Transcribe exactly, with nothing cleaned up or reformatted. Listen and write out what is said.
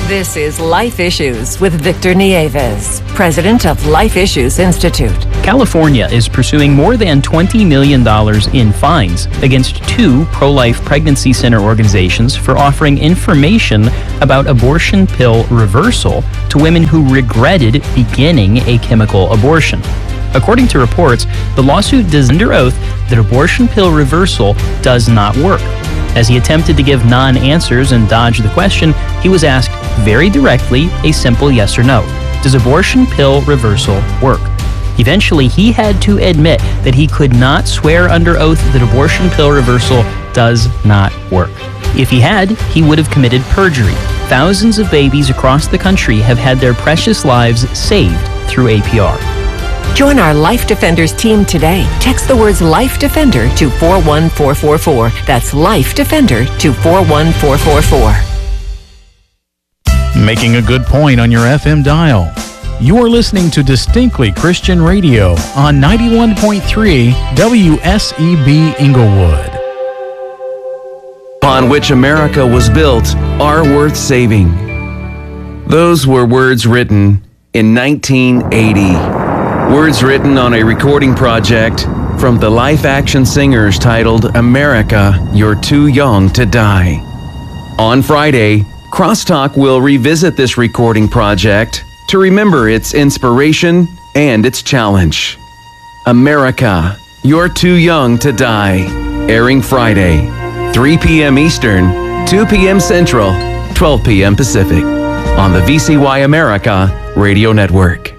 This is Life Issues with Victor Nieves, president of Life Issues Institute. California is pursuing more than twenty million dollars in fines against two pro-life pregnancy center organizations for offering information about abortion pill reversal to women who regretted beginning a chemical abortion. According to reports, the lawsuit does under oath that abortion pill reversal does not work. As he attempted to give non-answers and dodge the question, he was asked very directly a simple yes or no. Does abortion pill reversal work? Eventually, he had to admit that he could not swear under oath that abortion pill reversal does not work. If he had, he would have committed perjury. Thousands of babies across the country have had their precious lives saved through A P R. Join our Life Defenders team today. Text the words Life Defender to four one four four four. That's Life Defender to four one four four four. Making a good point on your F M dial. You are listening to Distinctly Christian Radio on ninety-one point three W S E B Inglewood. On which America was built are worth saving. Those were words written in nineteen eighty. Words written on a recording project from the Life Action Singers titled America, You're Too Young to Die. On Friday, Crosstalk will revisit this recording project to remember its inspiration and its challenge. America, You're Too Young to Die. Airing Friday, three p.m. Eastern, two p.m. Central, twelve p.m. Pacific. On the V C Y America Radio Network.